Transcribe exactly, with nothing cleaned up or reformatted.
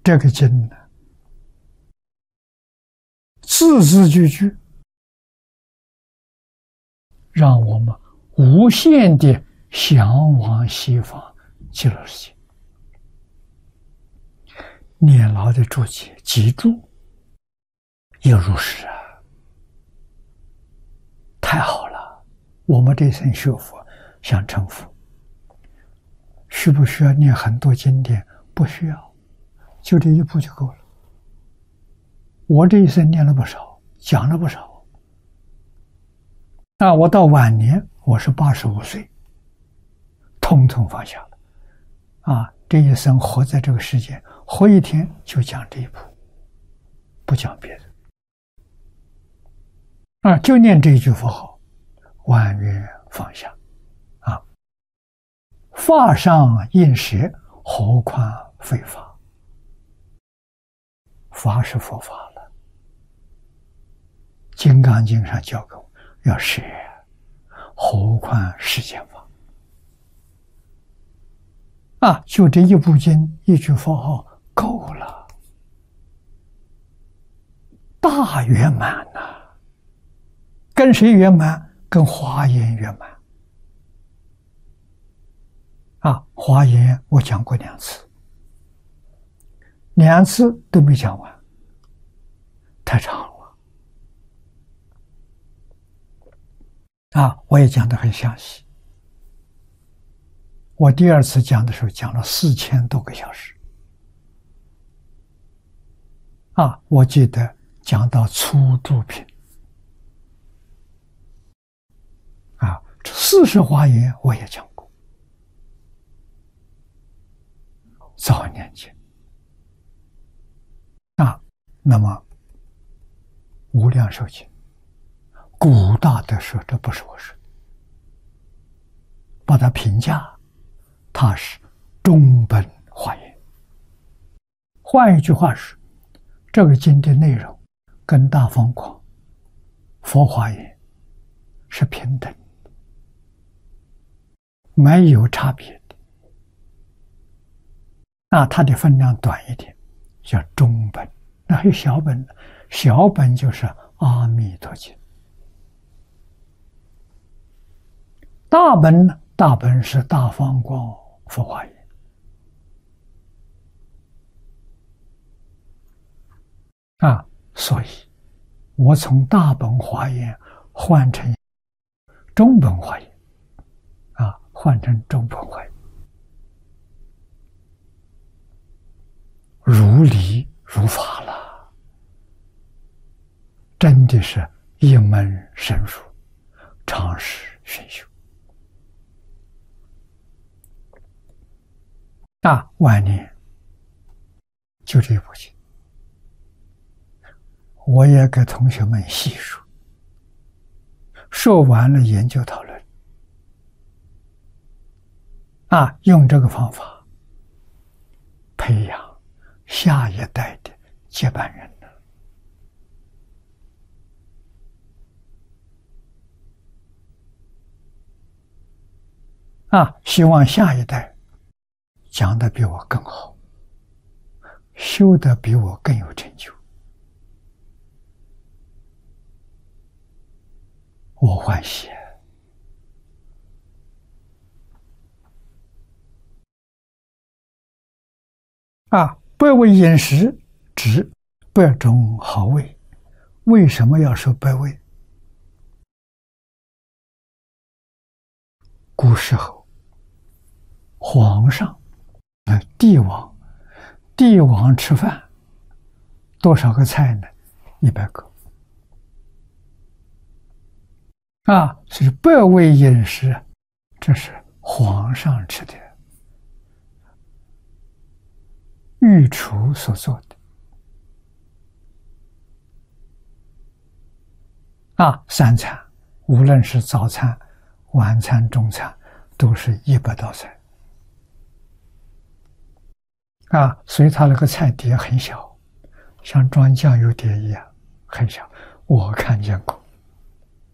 这个经呢，字字句句让我们无限的向往西方极乐世界。念老的注解记住又如是啊，太好了！我们这一生学佛想成佛，需不需要念很多经典？不需要，就这一部就够了。我这一生念了不少，讲了不少。那我到晚年，我是八十五岁，统统放下了。啊，这一生活在这个世界，活一天就讲这一部，不讲别的。啊，就念这一句佛号，万缘放下。啊，法上应舍，何况非法？法是佛法了，《金刚经》上教给我要舍，何况世间法？啊，就这一部经，一句佛号够了，大圆满呐、啊！跟谁圆满？跟华严圆满。啊，华严我讲过两次，两次都没讲完，太长了。啊，我也讲得很详细。我第二次讲的时候，讲了四千多个小时。啊，我记得讲到初住品。啊，四十华严我也讲过。早年间。啊，那么无量寿经，古大德说，这不是我说的，把它评价。它是中本华严。换一句话是，这个经的内容跟大方广、佛华严是平等的，没有差别的。那它的分量短一点，叫中本。那还有小本呢？小本就是阿弥陀经。大本呢？大本是大方广佛华严。啊，所以我从大本华严换成中本华严，啊，换成中本华严，如理如法了，真的是一门深入，常识熏修。啊，晚年就这部经，我也给同学们细说，说完了研究讨论。啊，用这个方法培养下一代的接班人呢。啊，希望下一代讲的比我更好，修的比我更有成就，我欢喜。啊，百味饮食指百种好味。为什么要说百味？古时候皇上啊，帝王，帝王吃饭多少个菜呢？一百个。啊，是百味饮食，这是皇上吃的，御厨所做的。啊，三餐，无论是早餐、晚餐、中餐，都是一百道菜。啊，所以它那个菜碟很小，像装酱油碟一样，很小，我看见过。